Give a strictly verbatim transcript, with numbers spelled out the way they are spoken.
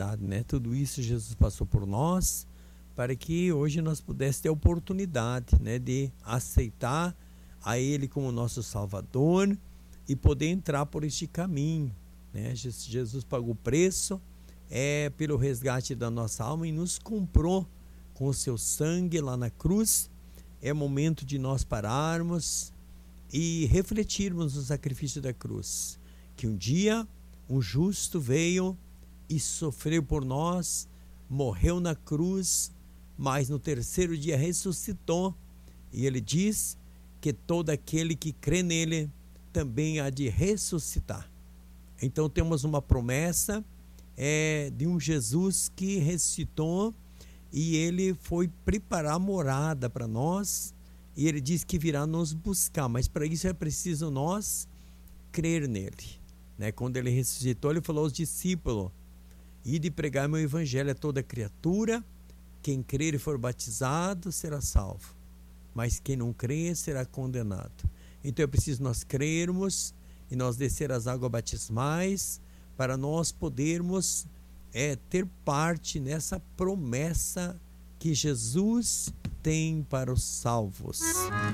eternidade, né? Tudo isso Jesus passou por nós, para que hoje nós pudéssemos ter a oportunidade, né, de aceitar a Ele como nosso Salvador e poder entrar por este caminho, né? Jesus pagou o preço é, pelo resgate da nossa alma e nos comprou com o seu sangue lá na cruz. É momento de nós pararmos e refletirmos no sacrifício da cruz, que um dia um justo veio e sofreu por nós, morreu na cruz, mas no terceiro dia ressuscitou, e ele diz que todo aquele que crê nele também há de ressuscitar. Então temos uma promessa é, de um Jesus que ressuscitou, e ele foi preparar morada para nós, e ele diz que virá nos buscar, mas para isso é preciso nós crer nele, né? Quando ele ressuscitou, ele falou aos discípulos: ide pregar meu evangelho a toda criatura, quem crer e for batizado será salvo, mas quem não crer será condenado. Então é preciso nós crermos e nós descer as águas batismais para nós podermos é, ter parte nessa promessa que Jesus tem para os salvos.